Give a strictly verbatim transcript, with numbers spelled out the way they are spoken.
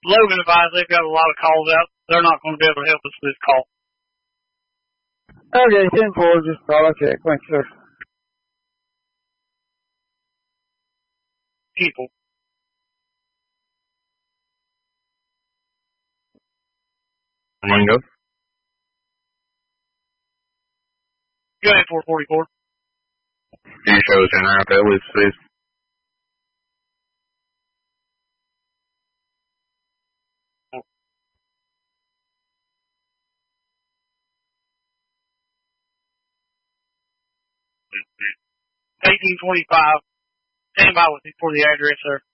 Logan advised they've got a lot of calls out. They're not going to be able to help us with this call. Okay, ten four, just thought I'd check. Thanks, sir. People. Mango. Go ahead, four forty-four. You shows in out there, please, please. eighteen twenty-five. Stand by with me for the address, sir.